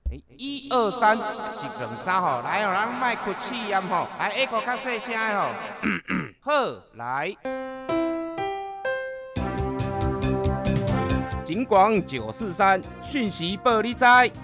1、2、3，1、2、3吼，来哦，咱莫哭气音吼，来下个较细声的吼，好，来。警广943讯息报你知。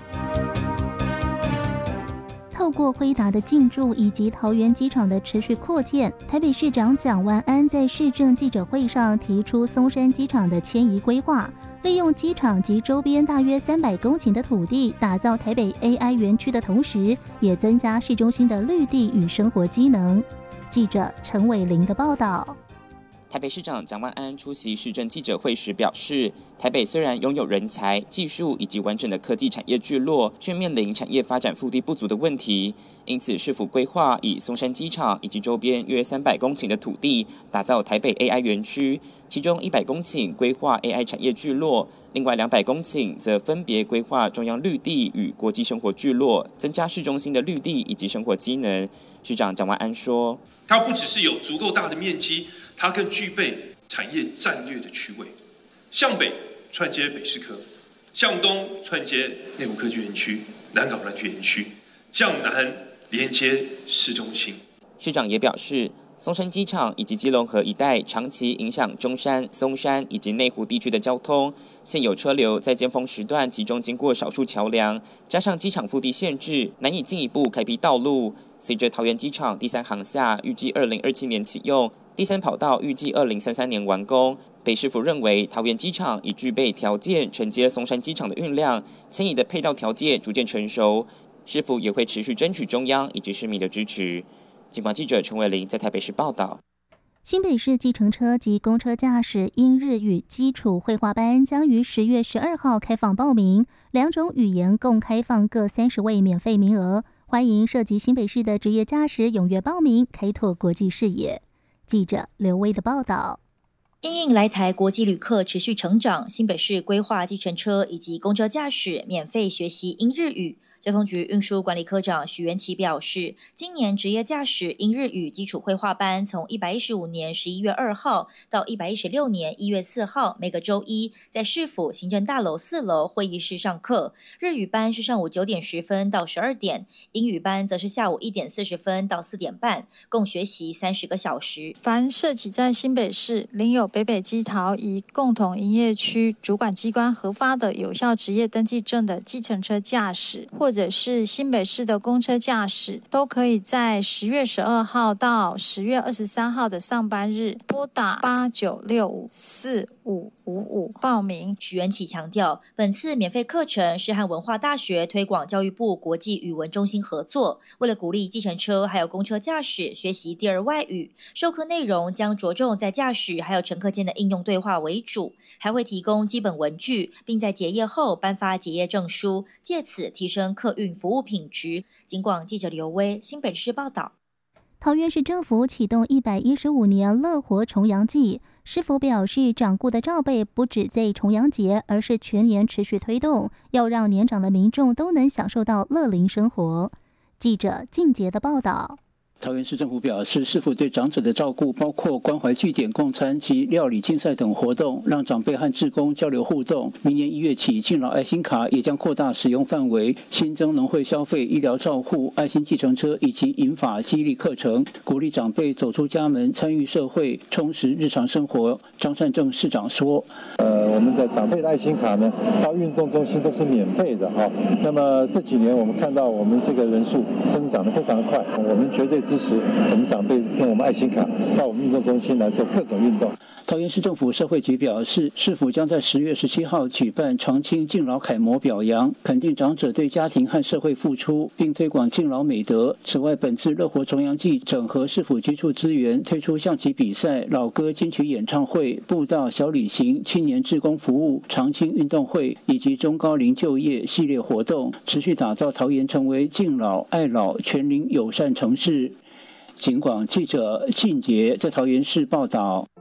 透过辉达的进驻以及桃园机场的持续扩建，台北市长蒋万安在市政记者会上提出松山机场的迁移规划，利用机场及周边大约300公顷的土地，打造台北 AI 园区的同时，也增加市中心的绿地与生活机能。记者陈伟玲的报道。 台北市长蒋万安出席市政记者会时表示，台北虽然拥有人才、技术以及完整的科技产业聚落，却面临产业发展腹地不足的问题。因此，市府规划以松山机场以及周边约300公顷的土地，打造台北 AI 园区，其中100公顷规划 AI 产业聚落，另外200公顷则分别规划中央绿地与国际生活聚落，增加市中心的绿地以及生活机能。市长蒋万安说， 它不只是有足够大的面积，它更具备产业战略的区位，向北串接北市科，向东串接内湖科技园区、南港软体园区，向南连接市中心。 市长也表示，松山机场以及基隆河一带长期影响中山、松山以及内湖地区的交通，现有车流在尖峰时段集中经过少数桥梁，加上机场腹地限制，难以进一步开辟道路。随着桃园机场第3航厦预计2027年启用，第3跑道预计2033年完工。北市府认为桃园机场已具备条件承接松山机场的运量，迁移的配套条件逐渐成熟，市府也会持续争取中央以及市民的支持。警广记者陈伟玲在台北市报道。 新北市计程车及公车驾驶英日语基础绘画班将于10月12号开放报名，2种语言共开放各30位免费名额，欢迎涉及新北市的职业驾驶踊跃报名，开拓国际视野。记者刘威的报道。 因应来台国际旅客持续成长，新北市规划计程车以及公车驾驶免费学习英日语。交通局运输管理科长许元琪表示，今年职业驾驶英日语基础绘画班从115年11月2号到116年1月4号，每个周一在市府行政大楼4楼会议室上课。日语班是上午9点10分到12点，英语班则是下午1点40分到4点半，共学习30个小时。 凡涉及在新北市领有北北基桃宜共同营业区主管机关核发的有效职业登记证的计程车驾驶，或者是新北市的公车驾驶，都可以在10月12号到10月23号的上班日拨打89654555报名。 许元启强调，本次免费课程是和文化大学推广教育部国际语文中心合作，为了鼓励计程车还有公车驾驶学习第二外语，授课内容将着重在驾驶还有乘客间的应用对话为主，还会提供基本文具，并在结业后颁发结业证书，借此提升客运服务品质。警广记者刘威新北市报道。 桃园市政府启动115年乐活重阳祭，市府表示，掌故的照备不只在重阳节，而是全年持续推动，要让年长的民众都能享受到乐龄生活。记者静杰的报道。 桃园市政府表示，市府对长者的照顾包括关怀据点供餐及料理竞赛等活动，让长辈和志工交流互动。明年1月起，敬老爱心卡也将扩大使用范围，新增农会消费、医疗照护、爱心计程车以及银发激励课程，鼓励长辈走出家门，参与社会，充实日常生活。张善政市长说： 我们的长辈的爱心卡呢，到运动中心都是免费的哈。那么这几年我们看到我们这个人数增长得非常快，我们绝对支持我们长辈用我们爱心卡到我们运动中心来做各种运动。 桃园市政府社会局表示，市府将在10月17号举办长青敬老楷模表扬，肯定长者对家庭和社会付出，并推广敬老美德。此外，本次乐活重阳祭整合市府居处资源，推出象棋比赛、老歌金曲演唱会、步道小旅行、青年志工服务、长青运动会以及中高龄就业系列活动，持续打造桃园成为敬老爱老全龄友善城市。警广记者靳杰在桃园市报道。